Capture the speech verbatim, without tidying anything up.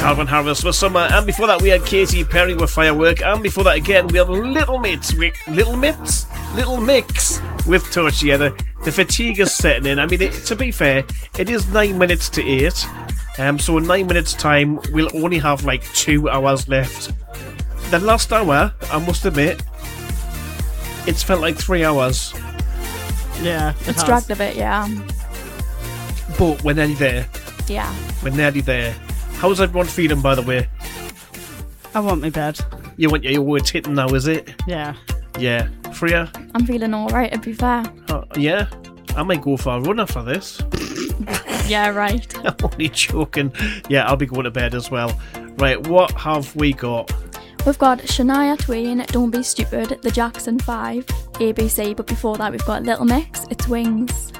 Calvin Harris with Summer, and before that we had Katy Perry with Firework, and before that again we had Little Mix, Little Mix, Little Mix with Touch. Yeah, the, the fatigue is setting in. I mean, it, to be fair, it is nine minutes to eight, um, so in nine minutes' time we'll only have like two hours left. The last hour, I must admit, it's felt like three hours. Yeah, it It's has. dragged a bit, yeah. But we're nearly there. Yeah. We're nearly there. How's everyone feeling, by the way? I want my bed. You want your words hitting now, is it? Yeah. Yeah. Freya? I'm feeling alright, to be fair. Uh, yeah? I might go for a run after this. Yeah, right. I'm only joking. Yeah, I'll be going to bed as well. Right, what have we got? We've got Shania Twain, Don't Be Stupid, The Jackson five, A B C, but before that we've got Little Mix, It's Wings.